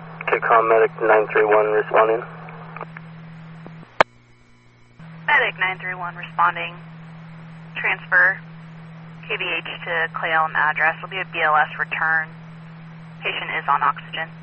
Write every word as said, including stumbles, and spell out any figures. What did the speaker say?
Okay, call medic nine three one responding. Medic nine three one responding. Transfer K V H to Cle Elum address. Will be a B L S return. Patient is on oxygen.